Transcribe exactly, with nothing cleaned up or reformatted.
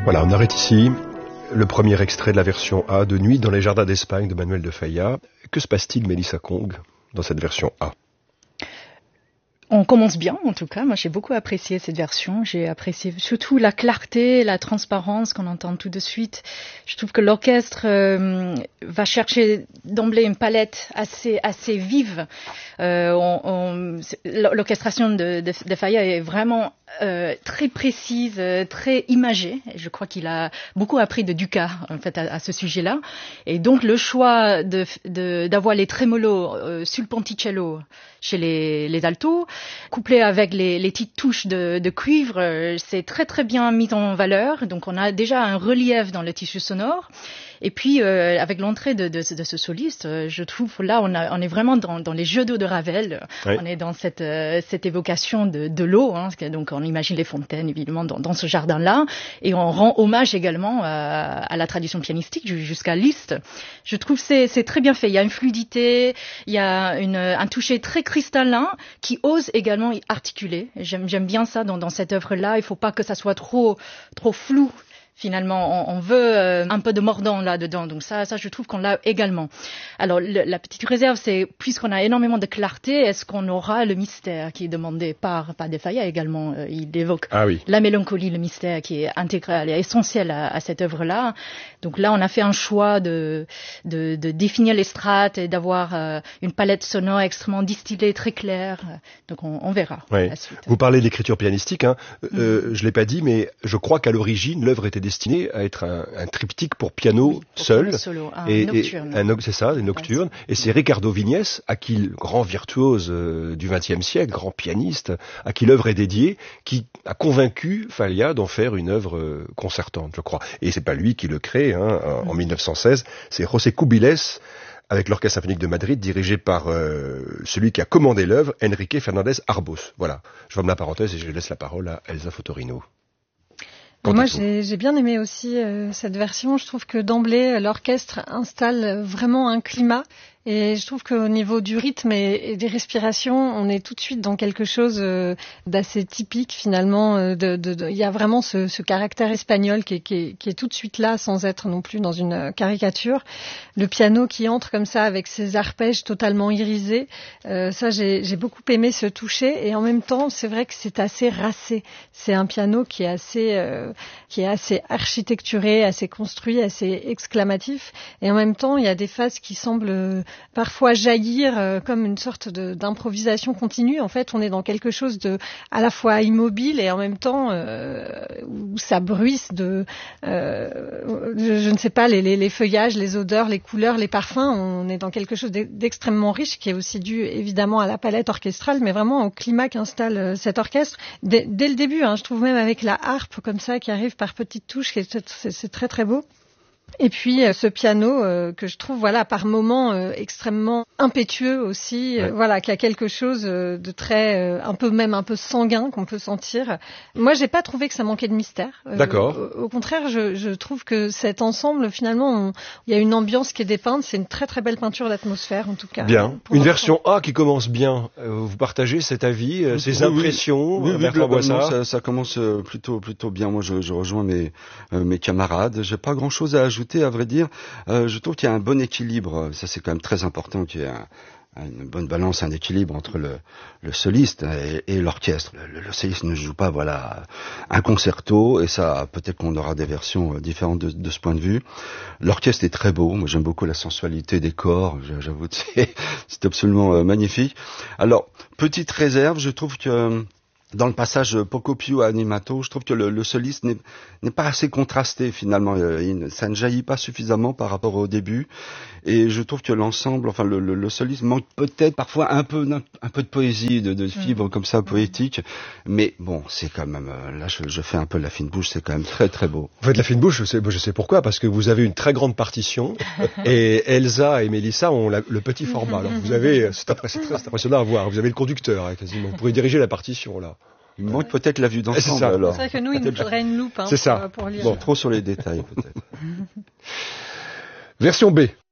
Voilà, on arrête ici. Le premier extrait de la version A de Nuit dans les jardins d'Espagne de Manuel de Falla. Que se passe-t-il, Mélissa Kong, dans cette version A? On commence bien, en tout cas. Moi, j'ai beaucoup apprécié cette version. J'ai apprécié surtout la clarté, la transparence qu'on entend tout de suite. Je trouve que l'orchestre euh, va chercher d'emblée une palette assez assez vive. Euh, on, on, l'orchestration de, de, de Falla est vraiment euh, très précise, très imagée. Je crois qu'il a beaucoup appris de Dukas en fait à, à ce sujet-là. Et donc le choix de, de d'avoir les trémolos euh, sur le ponticello chez les, les altos, couplé avec les, les petites touches de, de cuivre, euh, c'est très très bien mis en valeur. Donc on a déjà un relief dans le tissu sonore. Et puis euh, avec l'entrée de, de, de ce soliste, euh, je trouve là on, a, on est vraiment dans, dans les jeux d'eau de Ravel. Oui. On est dans cette, euh, cette évocation de, de l'eau. Hein, donc on imagine les fontaines évidemment dans, dans ce jardin-là, et on rend hommage également à, à la tradition pianistique jusqu'à Liszt. Je trouve c'est c'est très bien fait. Il y a une fluidité, il y a une, un toucher très cristallin qui ose également y articuler. J'aime j'aime bien ça dans, dans cette œuvre-là. Il faut pas que ça soit trop trop flou. Finalement, on, on veut euh, un peu de mordant là-dedans. Donc ça, ça, je trouve qu'on l'a également. Alors, le, la petite réserve, c'est, puisqu'on a énormément de clarté, est-ce qu'on aura le mystère qui est demandé par, par de Falla également. Euh, il évoque ah oui. la mélancolie, le mystère qui est intégral et essentiel à, à cette œuvre-là. Donc là, on a fait un choix de, de, de définir les strates et d'avoir euh, une palette sonore extrêmement distillée, très claire. Donc on, on verra oui. la suite. Vous parlez d'écriture pianistique. Hein. Euh, mm. Je l'ai pas dit, mais je crois qu'à l'origine, l'œuvre était destiné à être un, un triptyque pour piano oui, pour seul, piano solo, un et, nocturne. Et un, c'est ça, des nocturnes. Et c'est Ricardo Vignès, à qui le grand virtuose euh, du vingtième siècle, grand pianiste, à qui l'œuvre est dédiée, qui a convaincu Falla d'en faire une œuvre euh, concertante, je crois. Et c'est pas lui qui le crée, hein, en, en mille neuf cent seize, c'est José Cubiles, avec l'Orchestre symphonique de Madrid, dirigé par euh, celui qui a commandé l'œuvre, Enrique Fernandez Arbós. Voilà, je ferme la parenthèse et je laisse la parole à Elsa Fotorino. Moi, j'ai, j'ai bien aimé aussi euh, cette version. Je trouve que d'emblée, l'orchestre installe vraiment un climat. Et je trouve qu'au niveau du rythme et, et des respirations, on est tout de suite dans quelque chose euh, d'assez typique finalement. Il de, de, de, y a vraiment ce, ce caractère espagnol qui est, qui, est, qui est tout de suite là, sans être non plus dans une caricature. Le piano qui entre comme ça avec ses arpèges totalement irisés, euh, ça j'ai, j'ai beaucoup aimé ce toucher. Et en même temps, c'est vrai que c'est assez racé. C'est un piano qui est assez, euh, qui est assez architecturé, assez construit, assez exclamatif. Et en même temps, il y a des phases qui semblent parfois jaillir euh, comme une sorte de, d'improvisation continue. En fait, on est dans quelque chose de à la fois immobile et en même temps euh, où ça bruisse de, euh, je, je ne sais pas, les, les, les feuillages, les odeurs, les couleurs, les parfums. On est dans quelque chose d'extrêmement riche qui est aussi dû évidemment à la palette orchestrale, mais vraiment au climat qu'installe cet orchestre dès, dès le début. Hein, je trouve même avec la harpe comme ça qui arrive par petites touches, c'est, c'est, c'est très très beau. Et puis euh, ce piano euh, que je trouve voilà par moments euh, extrêmement impétueux aussi, euh, ouais. voilà qui a quelque chose euh, de très euh, un peu même un peu sanguin qu'on peut sentir. Moi j'ai pas trouvé que ça manquait de mystère. Euh, D'accord. Au, au contraire, je, je trouve que cet ensemble finalement il y a une ambiance qui est dépeinte, c'est une très très belle peinture d'atmosphère en tout cas. Bien. Une version A qui commence bien. Euh, vous partagez cet avis, euh, ces oui, impressions, oui, oui, Bertrand Boissard? Ça, ça commence plutôt plutôt bien. Moi je, je rejoins mes euh, mes camarades. J'ai pas grand chose à ajouter. À vrai dire, euh, je trouve qu'il y a un bon équilibre. Ça, c'est quand même très important qu'il y ait un, une bonne balance, un équilibre entre le, le soliste et, et l'orchestre. Le, le soliste ne joue pas, voilà, un concerto, et ça, peut-être qu'on aura des versions différentes de, de ce point de vue. L'orchestre est très beau. Moi, j'aime beaucoup la sensualité des corps. J'avoue, c'est, c'est absolument euh, magnifique. Alors, petite réserve, je trouve que dans le passage Poco più animato, je trouve que le, le soliste n'est, n'est pas assez contrasté finalement. Il, ça ne jaillit pas suffisamment par rapport au début. Et je trouve que l'ensemble, enfin le, le, le soliste manque peut-être parfois un peu, un peu de poésie, de, de fibres mmh. comme ça poétiques. Mais bon, c'est quand même, là je, je fais un peu la fine bouche, c'est quand même très très beau. Vous faites la fine bouche, je sais, je sais pourquoi, parce que vous avez une très grande partition et Elsa et Mélissa ont la, le petit format. Alors vous avez, c'est, c'est très impressionnant à voir, vous avez le conducteur hein, quasiment, vous pourrez diriger la partition là. Il me manque peut-être la vue d'ensemble. C'est, ça. Alors. C'est vrai que nous, il nous faudrait une loupe hein, c'est pour, ça. pour lire. Bon, trop sur les détails peut-être. Version B.